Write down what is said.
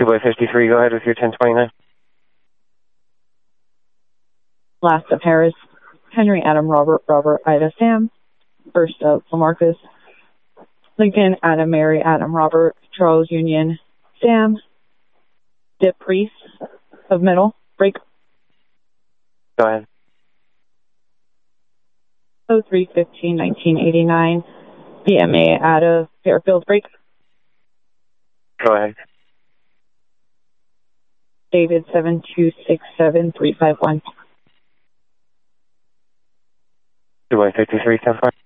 2 by 53, go ahead with your 1029. Last of Harris, Henry, Adam, Robert, Ida, Sam. First of Lamarcus, Lincoln, Adam, Mary, Adam, Robert, Charles, Union, Sam. Dip, Priest of Middle, break. Go ahead. 03-15-1989, BMA out of Fairfield, break. Go ahead. David 7267351. 2 by 53, 10